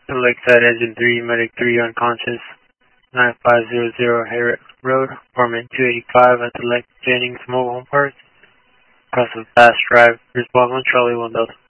Lakeside Engine 3, Medic 3 unconscious, 9500 Harriet Road, apartment 285 at the Lake Jennings Mobile Home Park. Cross of Fast Drive, response on Charlie 1 Delta.